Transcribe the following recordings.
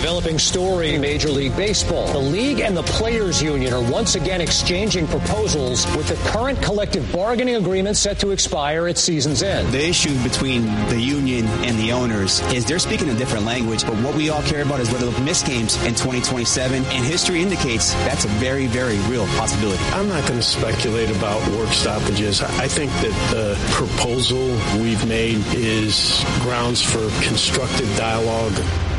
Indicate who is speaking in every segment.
Speaker 1: developing story in Major League Baseball. The league and the players union are once again exchanging proposals with the current collective bargaining agreement set to expire at season's end.
Speaker 2: The issue between the union and the owners is they're speaking a different language, but what we all care about is whether they'll miss games in 2027, and history indicates that's a very, very real possibility.
Speaker 3: I'm not going to speculate about work stoppages. I think that the proposal we've made is grounds for constructive dialogue.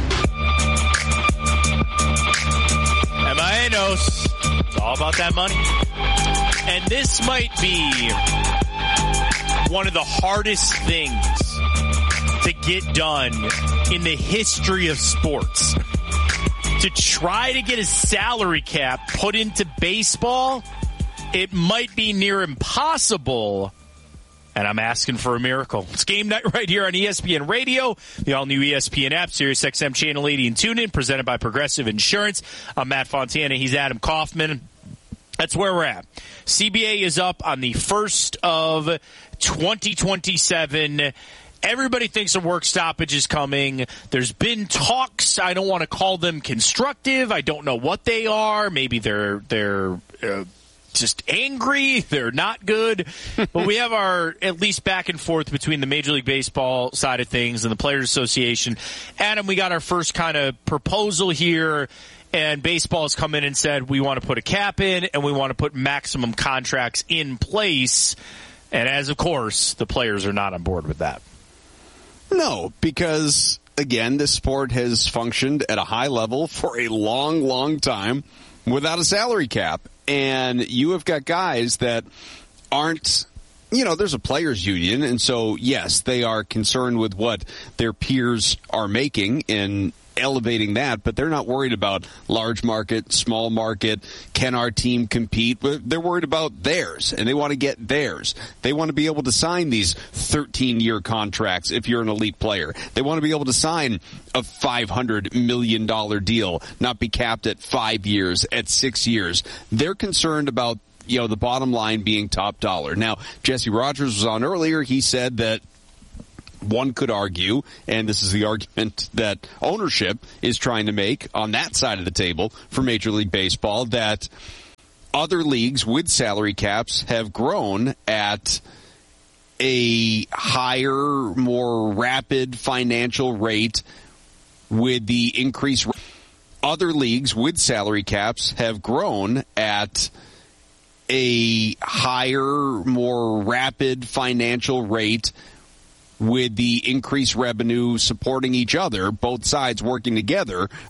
Speaker 4: Amaenos, it's all about that money. And this might be one of the hardest things to get done in the history of sports. To try to get a salary cap put into baseball, it might be near impossible. And I'm asking for a miracle. It's game night right here on ESPN Radio, the all-new ESPN app, Sirius XM Channel 80 and TuneIn, presented by Progressive Insurance. I'm Matt Fontana. He's Adam Kaufman. That's where we're at. CBA is up on the 1st of 2027. Everybody thinks a work stoppage is coming. There's been talks. I don't want to call them constructive. I don't know what they are. Maybe they're just angry. They're not good. But we have our at least back and forth between the Major League Baseball side of things and the Players Association. Adam, we got our first kind of proposal here, and baseball has come in and said we want to put a cap in and we want to put maximum contracts in place. And as, of course, the players are not on board with that.
Speaker 5: No, because, again, this sport has functioned at a high level for a long, long time without a salary cap. And you have got guys that aren't, there's a players union. And so, yes, they are concerned with what their peers are making in elevating that, but they're not worried about large market, small market. Can our team compete? They're worried about theirs, and they want to get theirs. They want to be able to sign these 13-year contracts if you're an elite player. They want to be able to sign a $500 million deal, not be capped at 5 years, at 6 years. They're concerned about the bottom line being top dollar. Now, Jesse Rogers was on earlier. He said that one could argue, and this is the argument that ownership is trying to make on that side of the table for Major League Baseball, that other leagues with salary caps have grown at a higher, more rapid financial rate with the increase. Other leagues with salary caps have grown at a higher, more rapid financial rate with the increased revenue supporting each other, both sides working together